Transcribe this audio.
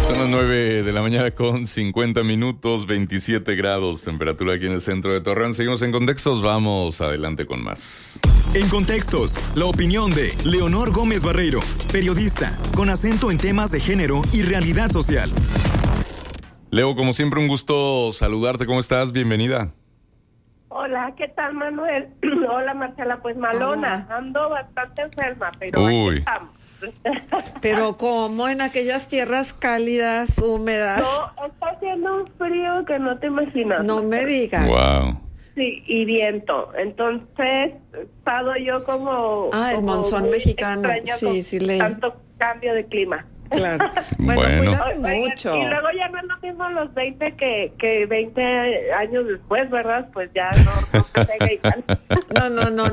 Son las 9 de la mañana con 50 minutos, 27 grados, temperatura aquí en el centro de Torreón. Seguimos en Contextos, vamos adelante con más. En Contextos, la opinión de Leonor Gómez Barreiro, periodista, con acento en temas de género y realidad social. Leo, como siempre, un gusto saludarte. ¿Cómo estás? Bienvenida. Hola, ¿qué tal, Manuel? Hola, Marcela. Pues malona, ando bastante enferma, pero aquí estamos. Pero como en aquellas tierras cálidas, húmedas. No, está haciendo un frío que no te imaginas. No me digas. Wow. Sí, y viento. Entonces, he estado yo como... el monzón mexicano. Sí, leí. Tanto cambio de clima. Claro. Bueno, cuídate mucho. Y luego ya no es lo mismo los 20 que 20 años después, ¿verdad? Pues ya no se pega y tal. No.